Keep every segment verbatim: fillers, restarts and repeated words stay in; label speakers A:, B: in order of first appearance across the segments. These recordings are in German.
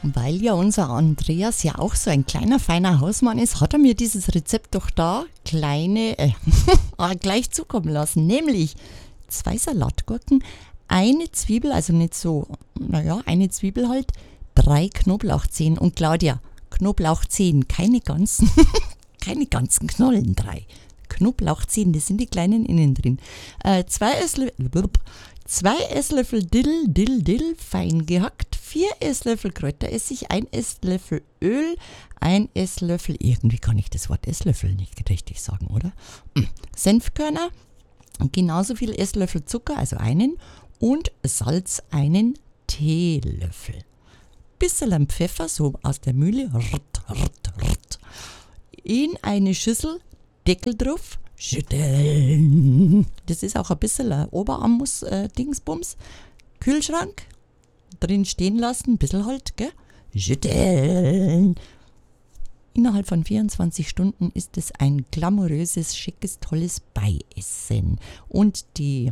A: Weil ja unser Andreas ja auch so ein kleiner, feiner Hausmann ist, hat er mir dieses Rezept doch da kleine, äh, gleich zukommen lassen. Nämlich zwei Salatgurken, eine Zwiebel, also nicht so, naja, eine Zwiebel halt, drei Knoblauchzehen. Und Claudia, Knoblauchzehen, keine ganzen, keine ganzen Knollen, drei. Knoblauchzehen, das sind die kleinen innen drin. Äh, zwei Esslöffel, zwei Esslöffel Dill, Dill, Dill, fein gehackt, vier Esslöffel Kräuteressig, ein Esslöffel Öl, ein Esslöffel, irgendwie kann ich das Wort Esslöffel nicht richtig sagen, oder? Senfkörner, genauso viel Esslöffel Zucker, also einen, und Salz, einen Teelöffel. Bisschen Pfeffer, so aus der Mühle, rrt, rrt, rrt. In eine Schüssel, Deckel drauf, schütteln. Das ist auch ein bisschen ein Oberarmmus-Dingsbums. Kühlschrank, drin stehen lassen, ein bisschen halt, gell? Schütteln. Innerhalb von vierundzwanzig Stunden ist es ein glamouröses, schickes, tolles Beiessen. Und die...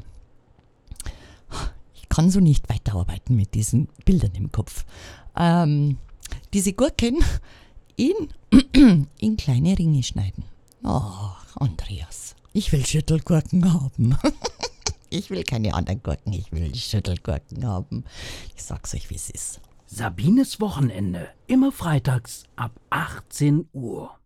A: Ich kann so nicht weiterarbeiten mit diesen Bildern im Kopf. Ähm, diese Gurken in, in kleine Ringe schneiden. Ach, Andreas, ich will Schüttelgurken haben. Ich will keine anderen Gurken, ich will Schüttelgurken haben. Ich sag's euch, wie es ist.
B: Sabines Wochenende, immer freitags ab achtzehn Uhr.